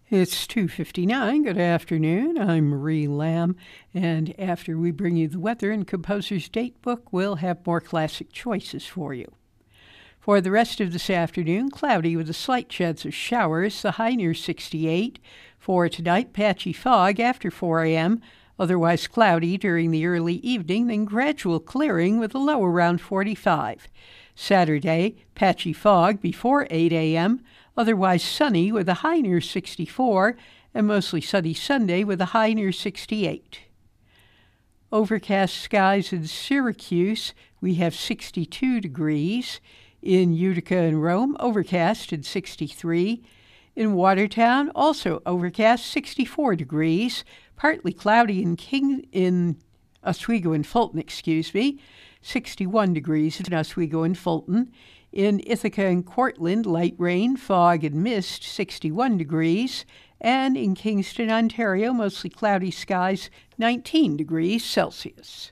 It's 2:59. Good afternoon. I'm Marie Lamb, and after we bring you the weather and Composer's Date Book, we'll have more classic choices for you. For the rest of this afternoon, cloudy with a slight chance of showers, the high near 68. For tonight, patchy fog after 4 a.m., otherwise cloudy during the early evening, then gradual clearing with a low around 45. Saturday, patchy fog before 8 a.m., otherwise sunny with a high near 64, and mostly sunny Sunday with a high near 68. Overcast skies in Syracuse, we have 62 degrees. In Utica and Rome, overcast at 63. In Watertown, also overcast, 64 degrees. Partly cloudy in Oswego and Fulton, 61 degrees in Oswego and Fulton. In Ithaca and Cortland, light rain, fog, and mist, 61 degrees. And in Kingston, Ontario, mostly cloudy skies, 19 degrees Celsius.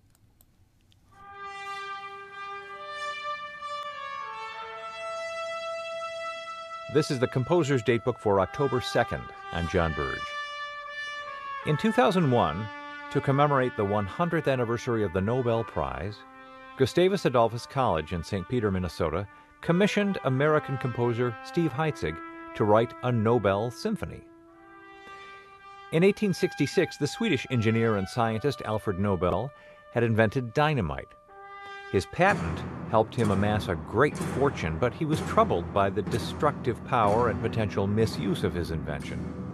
This is the Composer's Datebook for October 2nd. I'm John Burge. In 2001, to commemorate the 100th anniversary of the Nobel Prize, Gustavus Adolphus College in St. Peter, Minnesota, commissioned American composer Steve Heitzig to write a Nobel Symphony. In 1866, the Swedish engineer and scientist Alfred Nobel had invented dynamite. His patent helped him amass a great fortune, but he was troubled by the destructive power and potential misuse of his invention.